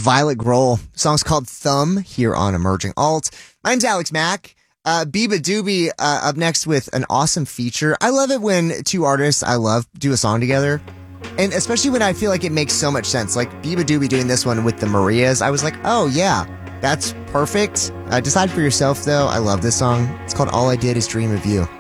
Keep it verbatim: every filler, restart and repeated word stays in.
Violet Grohl. The song's called Thumb here on Emerging Alt. My name's Alex Mack. Uh, Biba Doobie uh, up next with an awesome feature. I love it when two artists I love do a song together. And especially when I feel like it makes so much sense. Like Biba Doobie doing this one with the Marias. I was like, oh yeah, that's perfect. Uh, decide for yourself though. I love this song. It's called All I Did Is Dream of You.